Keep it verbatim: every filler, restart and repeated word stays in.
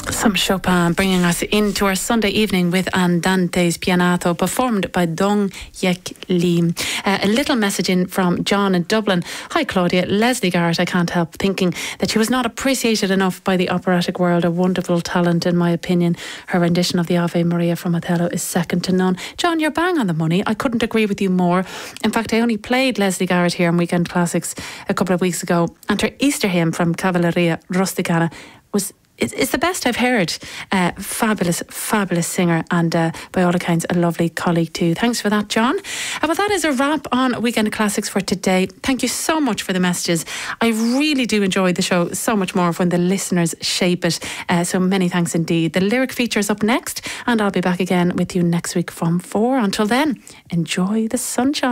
Some Chopin bringing us into our Sunday evening with Andante's Pianato, performed by Dong Yek Lee. Uh, a little message in from John in Dublin. Hi Claudia, Leslie Garrett. I can't help thinking that she was not appreciated enough by the operatic world. A wonderful talent in my opinion. Her rendition of the Ave Maria from Othello is second to none. John, you're bang on the money. I couldn't agree with you more. In fact, I only played Leslie Garrett here on Weekend Classics a couple of weeks ago, and her Easter hymn from Cavalleria Rusticana was It's the best I've heard. Uh, fabulous, fabulous singer, and uh, by all accounts a lovely colleague too. Thanks for that, John. Uh, well, that is a wrap on Weekend Classics for today. Thank you so much for the messages. I really do enjoy the show so much more when the listeners shape it. Uh, so many thanks indeed. The lyric feature is up next, and I'll be back again with you next week from four. Until then, enjoy the sunshine.